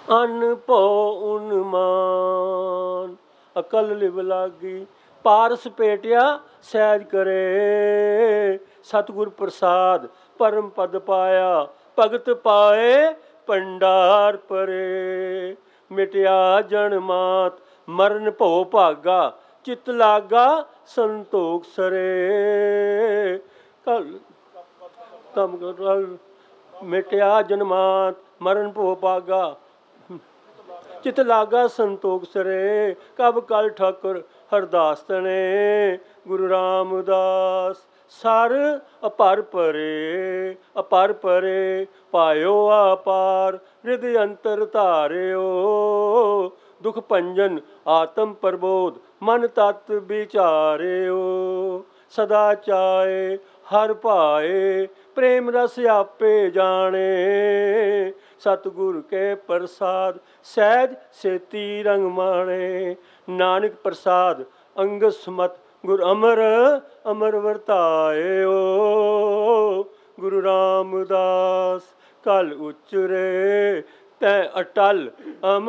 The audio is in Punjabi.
ਅਨ ਭੋ ਉਨਮਾਨ। ਅਕਲ ਲਿਵ ਲਾਗੀ ਪਾਰਸ ਪੇਟਿਆ ਸਹਿਜ ਕਰੇ। ਸਤਿਗੁਰ ਪ੍ਰਸਾਦ ਪਰਮ ਪਦ ਪਾਇਆ ਭਗਤ ਪਾਏ ਭੰਡਾਰ ਪਰੇ। ਮਿਟਿਆ ਜਨ ਮਾਤ ਮਰਨ ਭਉ ਭਾਗਾ ਚਿਤ ਲਾਗਾ ਸੰਤੋਖ ਸਰੇ। ਮਿਟਿਆ ਜਨਮਾਤ ਮਰਨ ਭਉ ਭਾਗਾ ਚਿਤ ਲਾਗਾ ਸੰਤੋਖ ਸਰੇ। ਕਬ ਕਲ ਠਾਕੁਰ ਹਰਦਾਸ ਤਣੇ ਗੁਰੂ ਰਾਮਦਾਸ। ਸਰ ਅਪਰ ਪਰੇ ਅਪਰ ਪਰੇ ਪਾਇਓ ਆਪਾਰ ਰਿਦ ਅੰਤਰ ਧਾਰਿਓ। ਦੁਖ ਭੰਜਨ ਆਤਮ ਪ੍ਰਬੋਧ ਮਨ ਤਤ ਵਿਚਾਰਿਓ। ਸਦਾ ਚਾਏ ਹਰ ਭਾਏ ਪ੍ਰੇਮ ਰਸ ਆਪੇ ਜਾਣੇ। ਸਤਿਗੁਰ ਕੇ ਪ੍ਰਸਾਦ ਸਹਿਜ ਸੇਤੀ ਰੰਗ ਮਾਣੇ। ਨਾਨਕ ਪ੍ਰਸਾਦ ਅੰਗ ਸਮਤ ਗੁਰ ਅਮਰ ਅਮਰ ਵਰਤਾਇਓ। ਗੁਰੂ ਰਾਮਦਾਸ ਕਲ ਉਚਰੇ ਤੈ ਅਟਲ ਅਮਰ